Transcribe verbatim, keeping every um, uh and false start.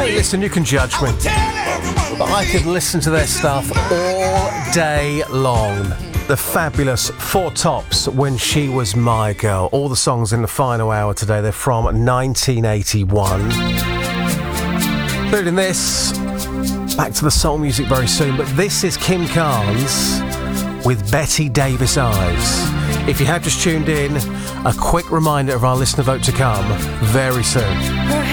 Hey, listen, you can judge me, but I could listen to their stuff all day long. The fabulous Four Tops, When She Was My Girl. All the songs in the final hour today, they're from nineteen eighty-one. Including this. Back to the soul music very soon, but this is Kim Carnes with Betty Davis Eyes. If you have just tuned in, a quick reminder of our listener vote to come very soon.